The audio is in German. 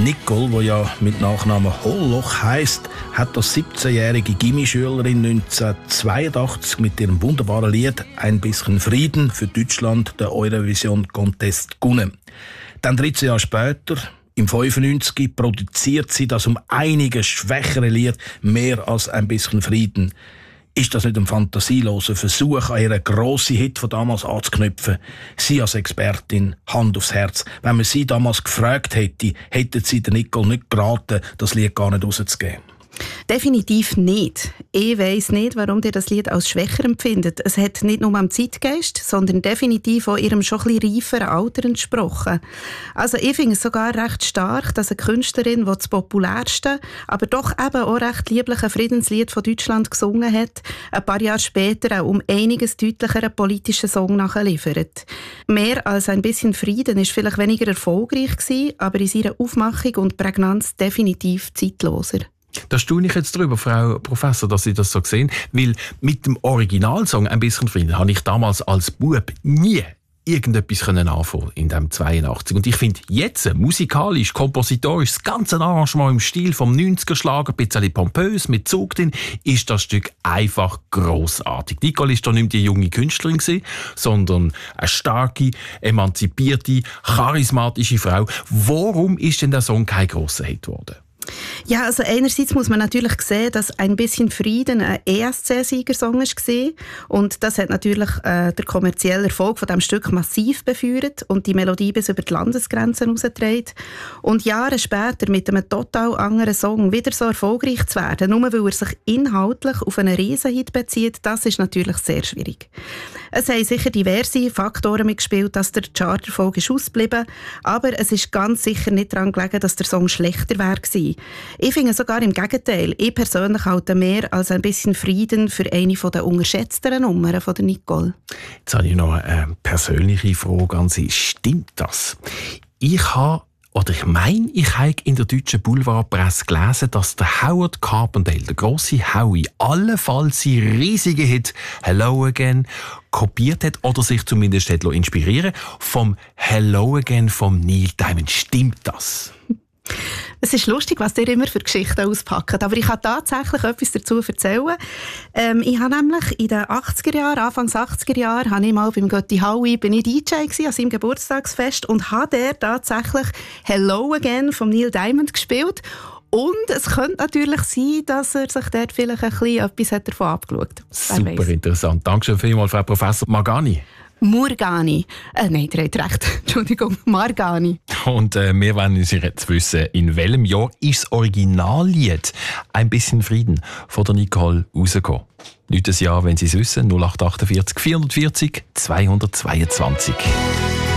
Nicole, die ja mit Nachnamen Holloch heisst, hat als 17-jährige Gimmischülerin 1982 mit ihrem wunderbaren Lied «Ein bisschen Frieden» für Deutschland den Eurovision Contest gewonnen. Dann 13 Jahre später, im 95, produziert sie das um einiges schwächere Lied «Mehr als ein bisschen Frieden». Ist das nicht ein fantasieloser Versuch, an ihren grossen Hit von damals anzuknüpfen? Sie als Expertin, Hand aufs Herz. Wenn man sie damals gefragt hätte, hätten sie der Nicole nicht geraten, das Lied gar nicht rauszugeben. Definitiv nicht. Ich weiss nicht, warum ihr das Lied als schwächer empfindet. Es hat nicht nur am Zeitgeist, sondern definitiv auch ihrem schon ein bisschen reiferen Alter entsprochen. Also ich finde es sogar recht stark, dass eine Künstlerin, die das populärste, aber doch eben auch recht liebliche Friedenslied von Deutschland gesungen hat, ein paar Jahre später auch um einiges deutlicheren politischen Song nachliefert. Mehr als ein bisschen Frieden ist vielleicht weniger erfolgreich gewesen, aber in seiner Aufmachung und Prägnanz definitiv zeitloser. Da staune ich jetzt drüber, Frau Professor, dass Sie das so sehen, weil mit dem Originalsong «Ein bisschen Frieden» habe ich damals als Bub nie irgendetwas anfangen in dem 82. Und ich finde jetzt, musikalisch, kompositorisch, das ganze Arrangement im Stil vom 90er-Schlager, ein bisschen pompös, mit Zug drin, ist das Stück einfach grossartig. Nicole ist da nicht die junge Künstlerin gewesen, sondern eine starke, emanzipierte, charismatische Frau. Warum ist denn der Song kein grosser Hit geworden? Ja, also einerseits muss man natürlich sehen, dass «Ein bisschen Frieden» ein ESC-Siegersong war. Und das hat natürlich den kommerziellen Erfolg von diesem Stück massiv befeuert und die Melodie bis über die Landesgrenzen herausgetragen. Und Jahre später mit einem total anderen Song wieder so erfolgreich zu werden, nur weil er sich inhaltlich auf einen Riesenhit bezieht, das ist natürlich sehr schwierig. Es haben sicher diverse Faktoren mitgespielt, dass der Charterfolg ist ausgeblieben, aber es ist ganz sicher nicht daran gelegen, dass der Song schlechter wäre gewesen. Ich finde sogar im Gegenteil. Ich persönlich halte mehr als «Ein bisschen Frieden» für eine der unterschätzteren Nummern von der Nicole. Jetzt habe ich noch eine persönliche Frage an Sie. Stimmt das? Ich meine, ich habe in der deutschen Boulevardpresse gelesen, dass der Howard Carpendale, der grosse Howie, allenfalls seinen riesigen Hit «Hello Again» kopiert hat oder sich zumindest hat inspirieren vom «Hello Again» von Neil Diamond. Stimmt das? Es ist lustig, was ihr immer für Geschichten auspackt, aber ich kann tatsächlich etwas dazu erzählen. Ich habe nämlich in den 80er Jahren, Anfangs 80er Jahren, habe ich mal beim Götti Howie, bin ich DJ gewesen, an seinem Geburtstagsfest und habe der tatsächlich «Hello Again» von Neil Diamond gespielt. Und es könnte natürlich sein, dass er sich dort vielleicht ein bisschen etwas davon abgeschaut hat. Super interessant. Dankeschön vielmals, Frau Professor Margani. Murgani. Nein, ihr habt recht. Entschuldigung, Margani. Und wir wollen uns jetzt wissen, in welchem Jahr ist das Originallied «Ein bisschen Frieden» von der Nicole rausgekommen? Nicht das Jahr, wenn Sie es wissen, 0848 440 222.